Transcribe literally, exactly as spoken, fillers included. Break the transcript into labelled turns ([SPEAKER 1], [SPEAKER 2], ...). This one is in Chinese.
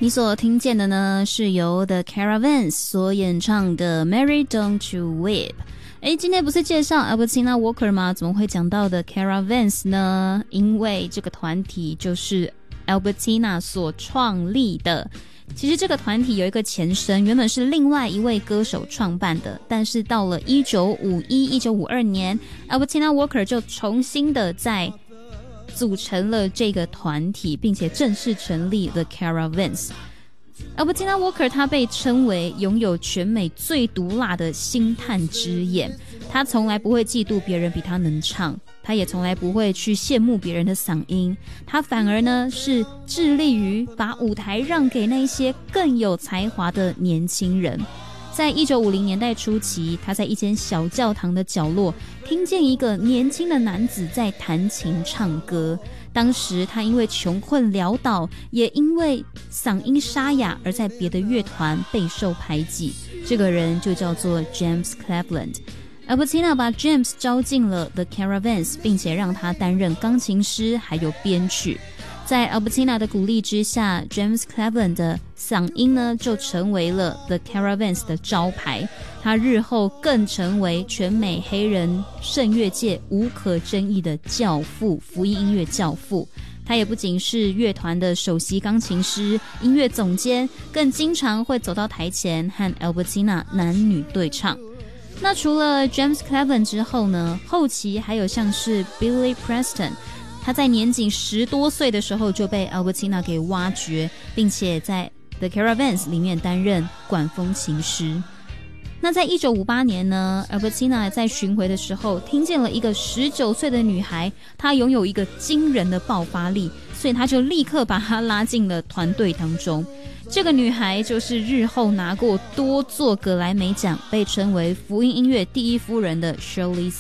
[SPEAKER 1] 你所听见的呢，是由 The Caravans 所演唱的 Mary Don't You Weep。诶，今天不是介绍 Albertina Walker 吗？怎么会讲到的 Caravans 呢？因为这个团体就是 Albertina 所创立的。其实这个团体有一个前身，原本是另外一位歌手创办的，但是到了一九五一、一九五二年 Albertina Walker 就重新的在组成了这个团体，并且正式成立 The Caravans。Albertina Walker 她被称为拥有全美最毒辣的星探之眼，她从来不会嫉妒别人比她能唱，她也从来不会去羡慕别人的嗓音，她反而呢是致力于把舞台让给那些更有才华的年轻人。在一九五零年代初期，他在一间小教堂的角落听见一个年轻的男子在弹琴唱歌。当时他因为穷困潦倒，也因为嗓音沙哑而在别的乐团备受排挤。这个人就叫做 James Cleveland。Albertina 把 James 招进了 The Caravans， 并且让他担任钢琴师还有编曲。在 Albertina 的鼓励之下， James Cleveland 的嗓音呢就成为了 The Caravans 的招牌，他日后更成为全美黑人圣乐界无可争议的教父，福音音乐教父。他也不仅是乐团的首席钢琴师、音乐总监，更经常会走到台前和 Albertina 男女对唱。那除了 James Cleveland 之后呢，后期还有像是 Billy Preston，他在年仅十多岁的时候就被 Albertina 给挖掘，并且在 The Caravans 里面担任管风琴师。那在一九五八年呢， Albertina 在巡回的时候听见了一个十九岁的女孩，她拥有一个惊人的爆发力，所以他就立刻把她拉进了团队当中。这个女孩就是日后拿过多座格莱美奖，被称为福音音乐第一夫人的 Shirley